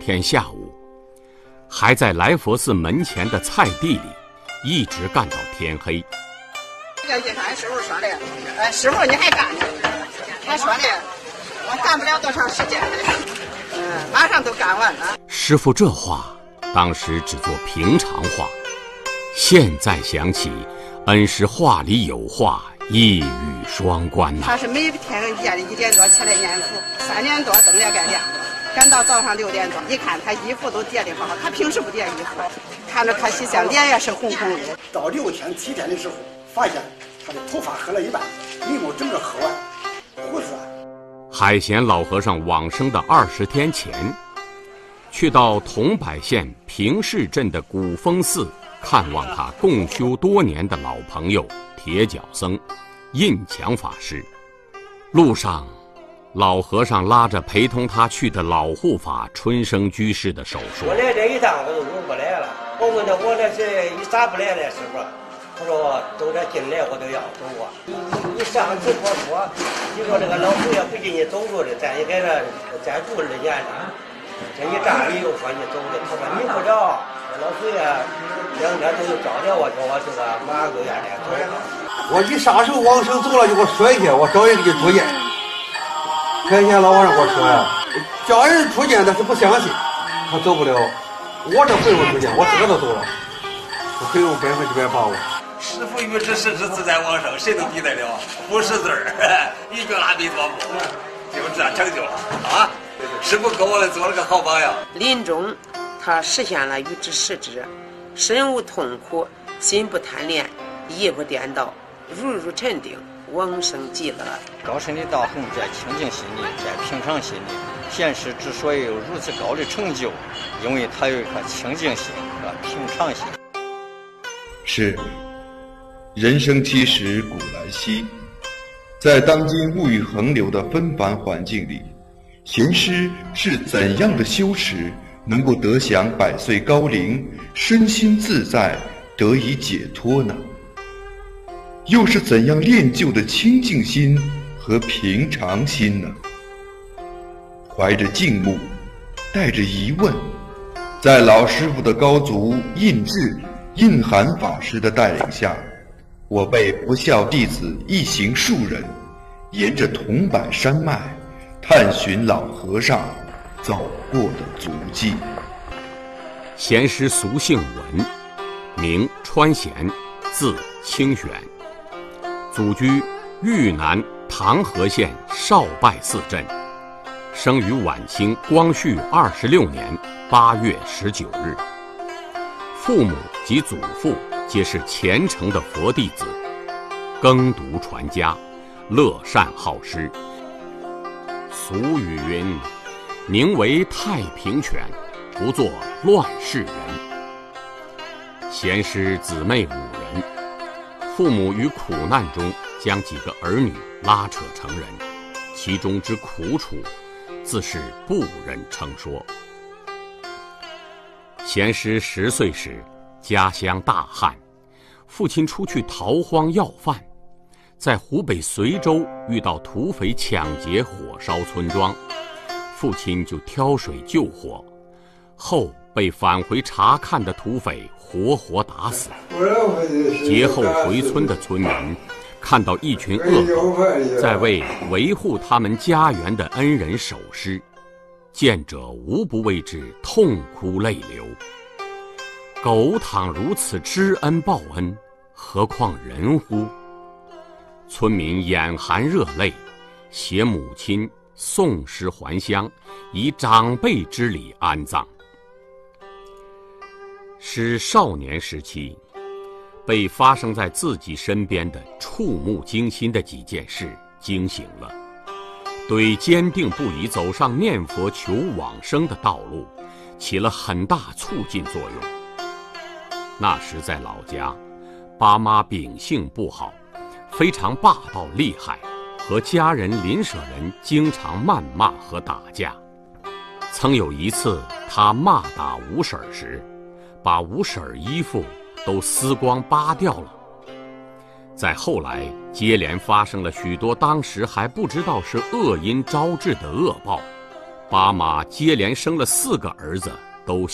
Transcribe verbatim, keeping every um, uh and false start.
天下午，还在来佛寺门前的菜地里一直干到天黑。 这个俺师傅说的，哎，师傅你还干呢？他说的，我干不了多长时间的，嗯，马上都干完了。 师傅这话当时只做平常话，现在想起，恩师话里有话，一语双关呐、啊。 他是每天夜里一点多起来念佛，三点多灯也该亮了，赶到早上六点多，一看他衣服都叠得好，他平时不叠衣服，看着他西厢脸也是红红的。 到六天七天的时候，发现他的头发黑了一半，眉毛整个黑完，胡子。 海贤老和尚往生的二十天前，去到桐柏县平市镇的古峰寺看望他共修多年的老朋友铁脚僧印强法师。路上，老和尚拉着陪同他去的老护法春生居士的手说：“ 我来这一趟我都入不来了。我问他我这是一咋不来了，师傅？他说都这进来我都要走啊。你你你上次我说，你说这个老佛爷不进去走路的，咱也给他再住二年呢。这一站里又说你走的，他说你不着，老佛爷两天都找着我，说我这个马上都愿来走。 我一撒手往生走了，就给我摔下，我找人给出见。开前老和尚给我说呀，叫人出见他是不相信，他走不了。我这不用出见，我自个都走了，我可以用百分之百把握。 师父于知实质自在往生，谁能比得了？不识字儿，一句阿弥陀佛，就这样成就了啊！师父给我们做了个好榜样。 临终，他实现了于知实质，身无痛苦，心不贪恋，意不颠倒，如如沉定，往生极乐。 高深的道行在清净心里，在平常心里。贤师之所以有如此高的成就，因为他有一颗清净心和平常心。 是。人生七十古来稀，在当今物欲横流的纷繁环境里，贤师是怎样的修持能够得享百岁高龄，身心自在，得以解脱呢？又是怎样练就的清净心和平常心呢？怀着敬慕，带着疑问，在老师傅的高足印智印涵法师的带领下，我辈不孝弟子一行数人，沿着桐柏山脉，探寻老和尚走过的足迹。 贤师俗姓文，名川贤，字清玄，祖居豫南唐河县少拜寺镇，生于晚清光绪二十六年八月十九日。父母及祖父皆是虔诚的佛弟子，耕读传家，乐善好施。俗语云：“宁为太平犬，不做乱世人。”贤师姊妹五人，父母于苦难中将几个儿女拉扯成人，其中之苦楚，自是不忍称说。贤师十岁时，家乡大旱，父亲出去逃荒要饭，在湖北随州遇到土匪抢劫火烧村庄，父亲就挑水救火，后被返回查看的土匪活活打死。劫后回村的村民看到一群恶狗在为维护他们家园的恩人守尸，见者无不为之痛哭泪流。狗倘如此知恩报恩，何况人乎？村民眼含热泪，携母亲送尸还乡，以长辈之礼安葬。是少年时期被发生在自己身边的触目惊心的几件事惊醒了，对坚定不移走上念佛求往生的道路起了很大促进作用。那时在老家，爸妈秉性不好，非常霸道厉害，和家人邻舍人经常谩骂和打架。曾有一次他骂打五婶时，把五婶衣服都撕光扒掉了。再后来接连发生了许多当时还不知道是恶因招致的恶报， 巴马接连生了四个儿子，都